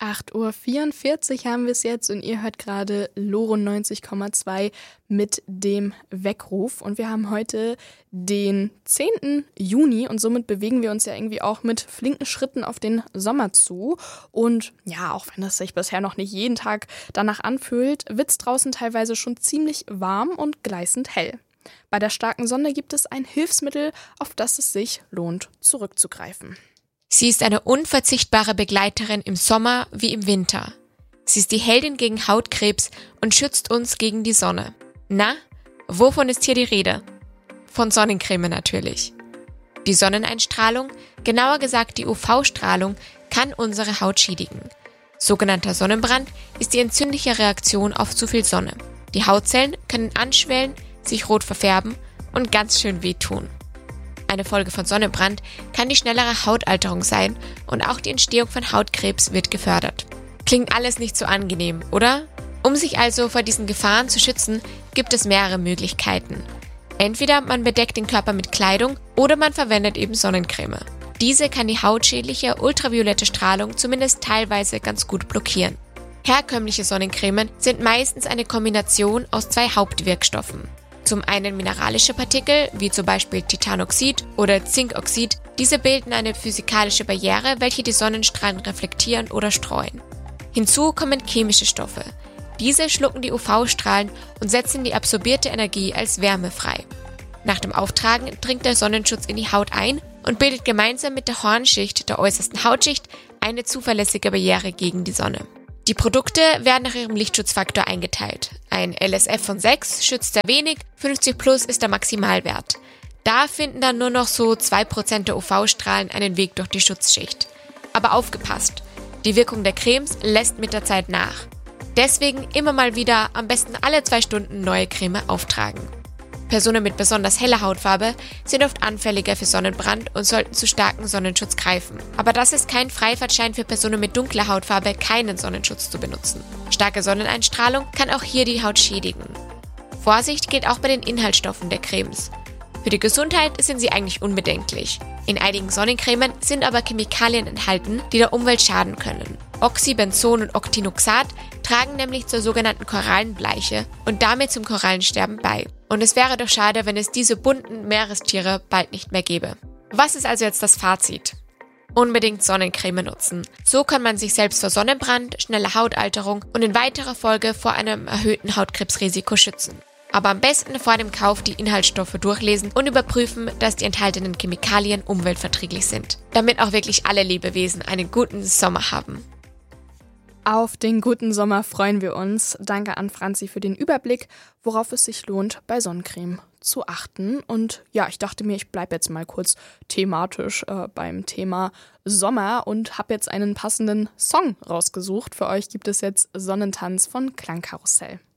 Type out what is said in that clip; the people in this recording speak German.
8:44 Uhr haben wir es jetzt und ihr hört gerade Loro 90,2 mit dem Weckruf. Und wir haben heute den 10. Juni und somit bewegen wir uns ja irgendwie auch mit flinken Schritten auf den Sommer zu. Und ja, auch wenn es sich bisher noch nicht jeden Tag danach anfühlt, wird es draußen teilweise schon ziemlich warm und gleißend hell. Bei der starken Sonne gibt es ein Hilfsmittel, auf das es sich lohnt, zurückzugreifen. Sie ist eine unverzichtbare Begleiterin im Sommer wie im Winter. Sie ist die Heldin gegen Hautkrebs und schützt uns gegen die Sonne. Na, wovon ist hier die Rede? Von Sonnencreme natürlich. Die Sonneneinstrahlung, genauer gesagt die UV-Strahlung, kann unsere Haut schädigen. Sogenannter Sonnenbrand ist die entzündliche Reaktion auf zu viel Sonne. Die Hautzellen können anschwellen, sich rot verfärben und ganz schön wehtun. Eine Folge von Sonnenbrand kann die schnellere Hautalterung sein und auch die Entstehung von Hautkrebs wird gefördert. Klingt alles nicht so angenehm, oder? Um sich also vor diesen Gefahren zu schützen, gibt es mehrere Möglichkeiten. Entweder man bedeckt den Körper mit Kleidung oder man verwendet eben Sonnencreme. Diese kann die hautschädliche ultraviolette Strahlung zumindest teilweise ganz gut blockieren. Herkömmliche Sonnencremen sind meistens eine Kombination aus 2 Hauptwirkstoffen. Zum einen mineralische Partikel, wie zum Beispiel Titanoxid oder Zinkoxid. Diese bilden eine physikalische Barriere, welche die Sonnenstrahlen reflektieren oder streuen. Hinzu kommen chemische Stoffe. Diese schlucken die UV-Strahlen und setzen die absorbierte Energie als Wärme frei. Nach dem Auftragen dringt der Sonnenschutz in die Haut ein und bildet gemeinsam mit der Hornschicht, der äußersten Hautschicht, eine zuverlässige Barriere gegen die Sonne. Die Produkte werden nach ihrem Lichtschutzfaktor eingeteilt. Ein LSF von 6 schützt sehr wenig, 50 plus ist der Maximalwert. Da finden dann nur noch so 2% der UV-Strahlen einen Weg durch die Schutzschicht. Aber aufgepasst, die Wirkung der Cremes lässt mit der Zeit nach. Deswegen immer mal wieder, am besten alle 2 Stunden neue Creme auftragen. Personen mit besonders heller Hautfarbe sind oft anfälliger für Sonnenbrand und sollten zu starken Sonnenschutz greifen. Aber das ist kein Freifahrtschein für Personen mit dunkler Hautfarbe, keinen Sonnenschutz zu benutzen. Starke Sonneneinstrahlung kann auch hier die Haut schädigen. Vorsicht gilt auch bei den Inhaltsstoffen der Cremes. Für die Gesundheit sind sie eigentlich unbedenklich. In einigen Sonnencremen sind aber Chemikalien enthalten, die der Umwelt schaden können. Oxybenzon und Octinoxat tragen nämlich zur sogenannten Korallenbleiche und damit zum Korallensterben bei. Und es wäre doch schade, wenn es diese bunten Meerestiere bald nicht mehr gäbe. Was ist also jetzt das Fazit? Unbedingt Sonnencreme nutzen. So kann man sich selbst vor Sonnenbrand, schneller Hautalterung und in weiterer Folge vor einem erhöhten Hautkrebsrisiko schützen. Aber am besten vor dem Kauf die Inhaltsstoffe durchlesen und überprüfen, dass die enthaltenen Chemikalien umweltverträglich sind, damit auch wirklich alle Lebewesen einen guten Sommer haben. Auf den guten Sommer freuen wir uns. Danke an Franzi für den Überblick, worauf es sich lohnt, bei Sonnencreme zu achten. Und ja, ich dachte mir, ich bleibe jetzt mal kurz thematisch beim Thema Sommer und habe jetzt einen passenden Song rausgesucht. Für euch gibt es jetzt Sonnentanz von Klangkarussell.